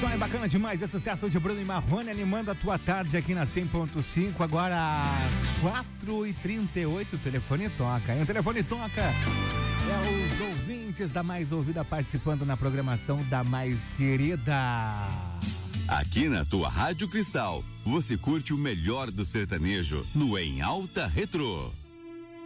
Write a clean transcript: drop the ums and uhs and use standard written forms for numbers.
Só é bacana demais esse sucesso de Bruno e Marrone animando a tua tarde aqui na 100.5. Agora 4h38, o telefone toca. E o telefone toca. É os ouvintes da Mais Ouvida participando na programação da Mais Querida. Aqui na tua Rádio Cristal, você curte o melhor do sertanejo no Em Alta Retrô.